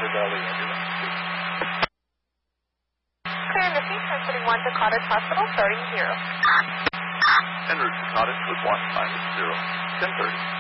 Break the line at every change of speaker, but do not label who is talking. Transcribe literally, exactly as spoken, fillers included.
Valley Ambulance.
Clear in the seat, transmitting one to Cottage Hospital, starting zero.
En route to Cottage with one, minus zero, ten thirty.